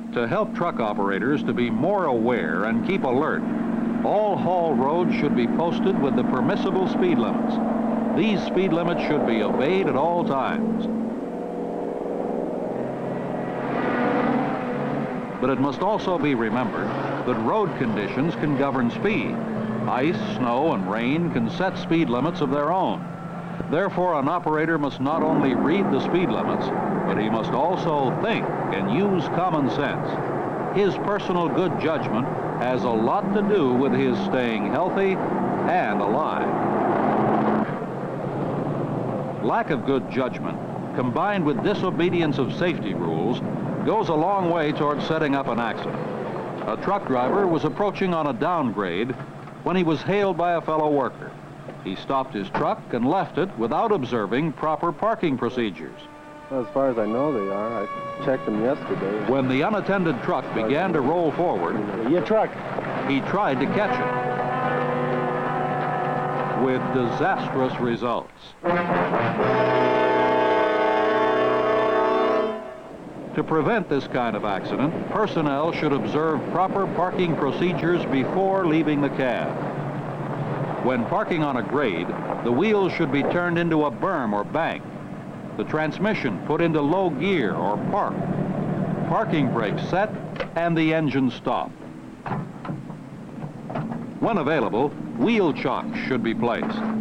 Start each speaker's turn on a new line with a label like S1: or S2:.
S1: To help truck operators to be more aware and keep alert, all haul roads should be posted with the permissible speed limits. These speed limits should be obeyed at all times. But it must also be remembered that road conditions can govern speed. Ice, snow, and rain can set speed limits of their own. Therefore, an operator must not only read the speed limits, but he must also think and use common sense. His personal good judgment has a lot to do with his staying healthy and alive. Lack of good judgment, combined with disobedience of safety rules, goes a long way toward setting up an accident. A truck driver was approaching on a downgrade when he was hailed by a fellow worker. He stopped his truck and left it without observing proper parking procedures.
S2: Well, as far as I know they are. I checked them yesterday.
S1: When the unattended truck began to roll forward,
S2: your truck,
S1: he tried to catch it with disastrous results. To prevent this kind of accident, personnel should observe proper parking procedures before leaving the cab. When parking on a grade, the wheels should be turned into a berm or bank, the transmission put into low gear or park, parking brakes set, and the engine stopped. When available, wheel chocks should be placed.